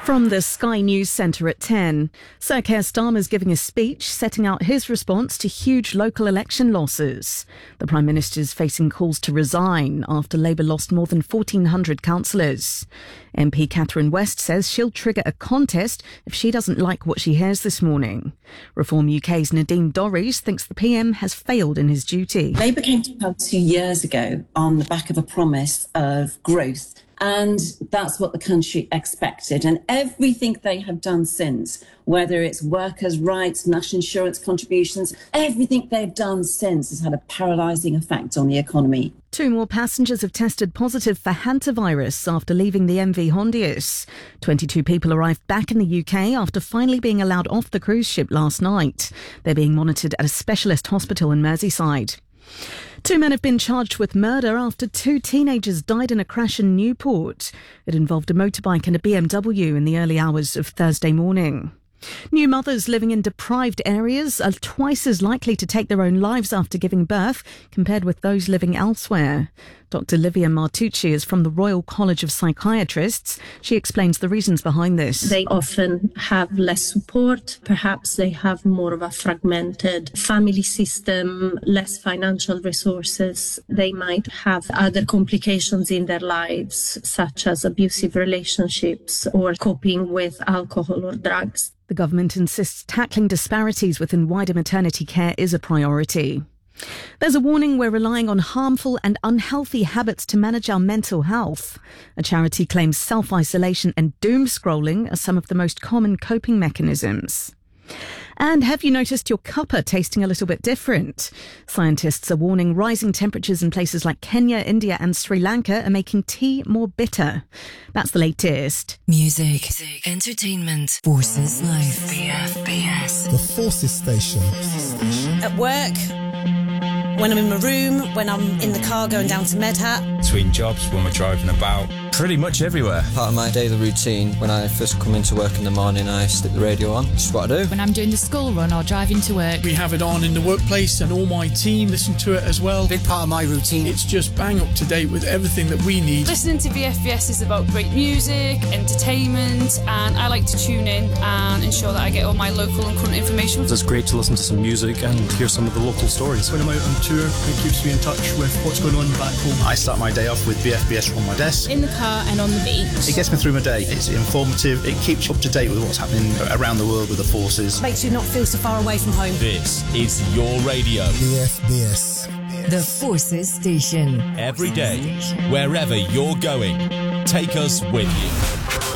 From the Sky News Centre at 10, Sir Keir Starmer's giving a speech setting out his response to huge local election losses. The Prime Minister's facing calls to resign after Labour lost more than 1,400 councillors. MP Catherine West says she'll trigger a contest if she doesn't like what she hears this morning. Reform UK's Nadine Dorries thinks the PM has failed in his duty. Labour came to power 2 years ago on the back of a promise of growth. And that's what the country expected. And everything they have done since, whether it's workers' rights, national insurance contributions, everything they've done since has had a paralysing effect on the economy. 2 more passengers have tested positive for hantavirus after leaving the MV Hondius. 22 people arrived back in the UK after finally being allowed off the cruise ship last night. They're being monitored at a specialist hospital in Merseyside. 2 men have been charged with murder after 2 teenagers died in a crash in Newport. It involved a motorbike and a BMW in the early hours of Thursday morning. New mothers living in deprived areas are twice as likely to take their own lives after giving birth compared with those living elsewhere. Dr. Livia Martucci is from the Royal College of Psychiatrists. She explains the reasons behind this. They often have less support. Perhaps they have more of a fragmented family system, less financial resources. They might have other complications in their lives, such as abusive relationships or coping with alcohol or drugs. The government insists tackling disparities within wider maternity care is a priority. There's a warning we're relying on harmful and unhealthy habits to manage our mental health. A charity claims self-isolation and doom scrolling are some of the most common coping mechanisms. And have you noticed your cuppa tasting a little bit different? Scientists are warning rising temperatures in places like Kenya, India and Sri Lanka are making tea more bitter. That's the latest. Music, entertainment, Forces Life, BFBS. The Forces Station. At work, when I'm in my room, when I'm in the car going down to Medhat. Between jobs, when we're driving about. Pretty much everywhere. Part of my daily routine, when I first come into work in the morning, I stick the radio on. It's what I do. When I'm doing the school run or driving to work. We have it on in the workplace and all my team listen to it as well. Big part of my routine. It's just bang up to date with everything that we need. Listening to BFBS is about great music, entertainment, and I like to tune in and ensure that I get all my local and current information. It's great to listen to some music and hear some of the local stories. When I'm out on tour, it keeps me in touch with what's going on back home. I start my day off with BFBS on my desk. In the car and on the beach. It gets me through my day. It's informative. It keeps you up to date with what's happening around the world with the forces. Makes you not feel so far away from home. This is your radio. BFBS. The Forces Station. Every day, wherever you're going, take us with you.